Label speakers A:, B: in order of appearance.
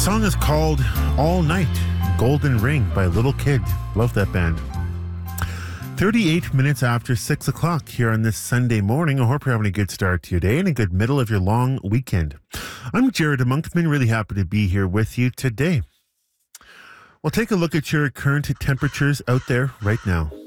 A: Song is called All Night, Golden Ring by Little Kid. Love that band. 38 minutes after 6 o'clock here on this Sunday morning. I hope you're having a good start to your day and a good middle of your long weekend. I'm Jared Monkman, really happy to be here with you today. We'll take a look at your current temperatures out there right now.